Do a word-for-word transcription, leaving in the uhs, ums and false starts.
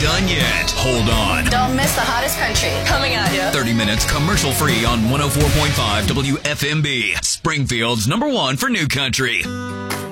done yet. Hold on. Don't miss the hottest country coming at you. thirty minutes commercial free on one oh four point five W F M B, Springfield's number one for new country.